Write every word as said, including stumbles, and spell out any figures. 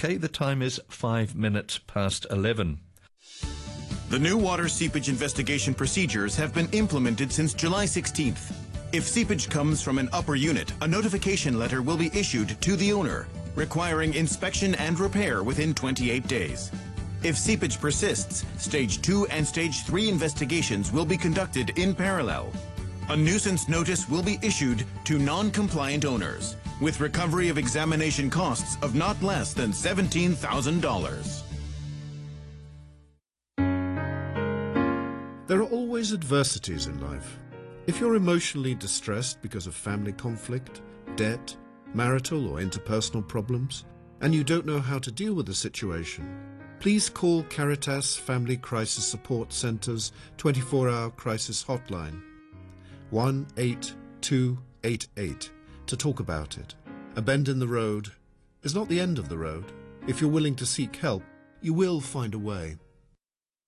OK, the time is five minutes past eleven. The new water seepage investigation procedures have been implemented since July sixteenth. If seepage comes from an upper unit, a notification letter will be issued to the owner, requiring inspection and repair within twenty-eight days. If seepage persists, Stage two and Stage three investigations will be conducted in parallel. A nuisance notice will be issued to non-compliant owners, with recovery of examination costs of not less than seventeen thousand dollars. There are always adversities in life. If you're emotionally distressed because of family conflict, debt, marital or interpersonal problems, and you don't know how to deal with the situation, please call Caritas Family Crisis Support Centre's twenty-four hour crisis hotline, one eight two eight eight, to talk about it. A bend in the road is not the end of the road. If you're willing to seek help, you will find a way.